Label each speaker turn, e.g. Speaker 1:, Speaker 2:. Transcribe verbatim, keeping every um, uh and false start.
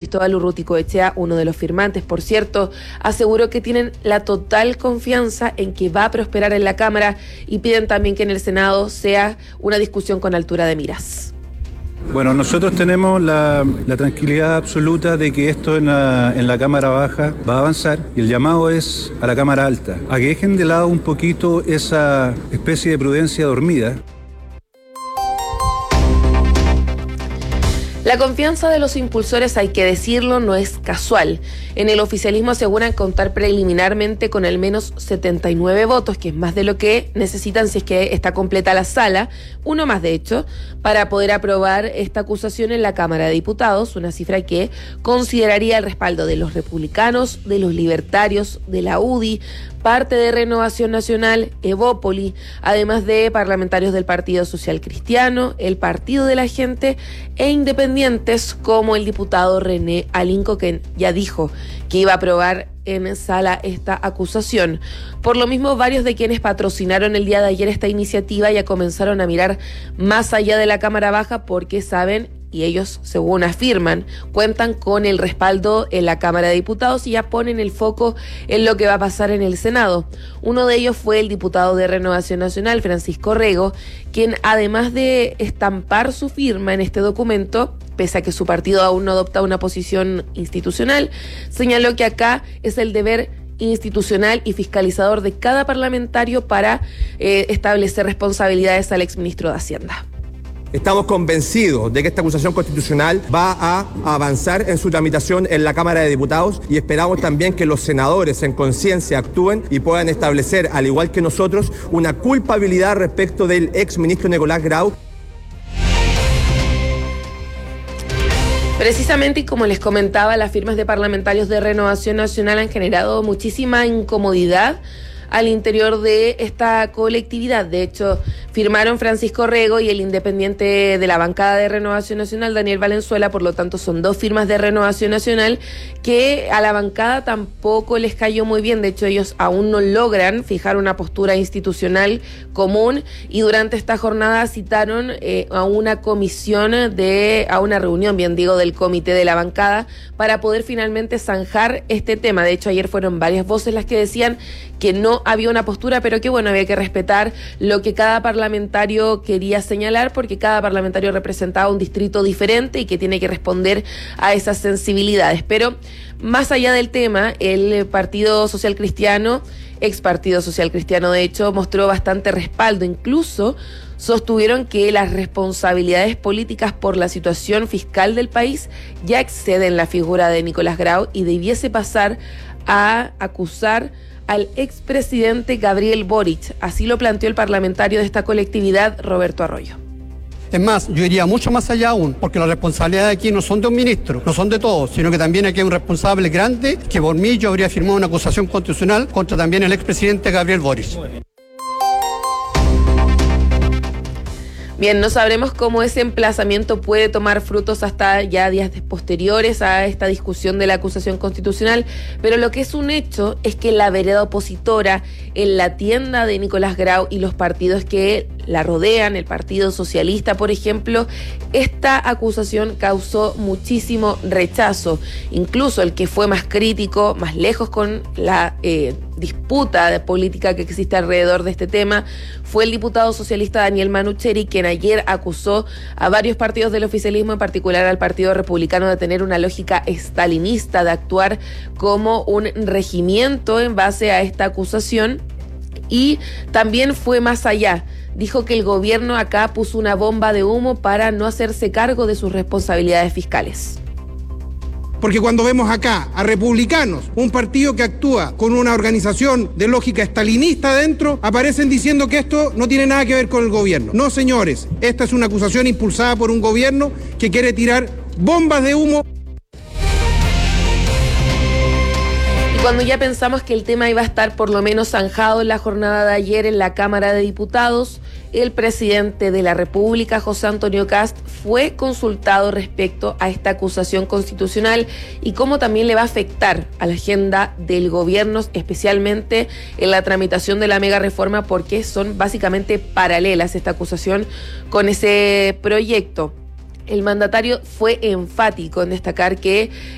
Speaker 1: Cristóbal Urruticoechea, uno de los firmantes, por cierto, aseguró que tienen la total confianza en que va a prosperar en la Cámara y piden también que en el Senado sea una discusión con altura de miras.
Speaker 2: Bueno, nosotros tenemos la, la tranquilidad absoluta de que esto en la, en la Cámara Baja va a avanzar y el llamado es a la Cámara Alta, a que dejen de lado un poquito esa especie de prudencia dormida.
Speaker 1: La confianza de los impulsores, hay que decirlo, no es casual. En el oficialismo aseguran contar preliminarmente con al menos setenta y nueve votos, que es más de lo que necesitan si es que está completa la sala, uno más de hecho, para poder aprobar esta acusación en la Cámara de Diputados, una cifra que consideraría el respaldo de los republicanos, de los libertarios, de la U D I, parte de Renovación Nacional, Evópoli, además de parlamentarios del Partido Social Cristiano, el Partido de la Gente e independientes como el diputado René Alinco, que ya dijo que iba a aprobar en sala esta acusación. Por lo mismo, varios de quienes patrocinaron el día de ayer esta iniciativa ya comenzaron a mirar más allá de la Cámara Baja porque saben, y ellos, según afirman, cuentan con el respaldo en la Cámara de Diputados y ya ponen el foco en lo que va a pasar en el Senado. Uno de ellos fue el diputado de Renovación Nacional, Francisco Rego, quien además de estampar su firma en este documento, pese a que su partido aún no adopta una posición institucional, señaló que acá es el deber institucional y fiscalizador de cada parlamentario para eh, establecer responsabilidades al exministro de Hacienda.
Speaker 3: Estamos convencidos de que esta acusación constitucional va a avanzar en su tramitación en la Cámara de Diputados y esperamos también que los senadores en conciencia actúen y puedan establecer, al igual que nosotros, una culpabilidad respecto del exministro Nicolás Grau.
Speaker 1: Precisamente, y como les comentaba, las firmas de parlamentarios de Renovación Nacional han generado muchísima incomodidad al interior de esta colectividad. De hecho, firmaron Francisco Rego y el independiente de la bancada de Renovación Nacional, Daniel Valenzuela, por lo tanto son dos firmas de Renovación Nacional que a la bancada tampoco les cayó muy bien. De hecho, ellos aún no logran fijar una postura institucional común y durante esta jornada citaron eh, a una comisión, de a una reunión, bien digo, del comité de la bancada para poder finalmente zanjar este tema. De hecho, ayer fueron varias voces las que decían que no había una postura, pero que bueno, había que respetar lo que cada parlamentario quería señalar, porque cada parlamentario representaba un distrito diferente y que tiene que responder a esas sensibilidades. Pero más allá del tema, el Partido Social Cristiano, ex Partido Social Cristiano de hecho, mostró bastante respaldo. Incluso sostuvieron que las responsabilidades políticas por la situación fiscal del país ya exceden la figura de Nicolás Grau y debiese pasar a acusar al expresidente Gabriel Boric. Así lo planteó el parlamentario de esta colectividad, Roberto Arroyo.
Speaker 4: Es más, yo iría mucho más allá aún, porque las responsabilidades aquí no son de un ministro, no son de todos, sino que también aquí hay un responsable grande, que por mí yo habría firmado una acusación constitucional contra también el expresidente Gabriel Boric.
Speaker 1: Bien, no sabremos cómo ese emplazamiento puede tomar frutos hasta ya días posteriores a esta discusión de la acusación constitucional, pero lo que es un hecho es que la vereda opositora, en la tienda de Nicolás Grau y los partidos que la rodean, el Partido Socialista, por ejemplo, esta acusación causó muchísimo rechazo. Incluso el que fue más crítico, más lejos con la eh, disputa de política que existe alrededor de este tema, fue el diputado socialista Daniel Manucheri, quien ayer acusó a varios partidos del oficialismo, en particular al Partido Republicano, de tener una lógica estalinista, de actuar como un regimiento en base a esta acusación, y también fue más allá. Dijo que el gobierno acá puso una bomba de humo para no hacerse cargo de sus responsabilidades fiscales.
Speaker 5: Porque cuando vemos acá a republicanos, un partido que actúa con una organización de lógica estalinista adentro, aparecen diciendo que esto no tiene nada que ver con el gobierno. No, señores, esta es una acusación impulsada por un gobierno que quiere tirar bombas de humo.
Speaker 1: Cuando ya pensamos que el tema iba a estar por lo menos zanjado en la jornada de ayer en la Cámara de Diputados, el presidente de la República, José Antonio Kast, fue consultado respecto a esta acusación constitucional y cómo también le va a afectar a la agenda del gobierno, especialmente en la tramitación de la mega reforma, porque son básicamente paralelas esta acusación con ese proyecto. El mandatario fue enfático en destacar que